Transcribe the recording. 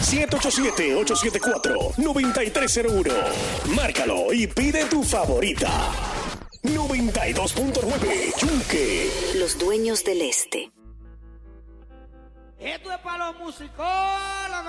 787-874-9301. Márcalo y pide tu favorita. 92.9 Yunque. Los dueños del este. Esto es para los musicólogos.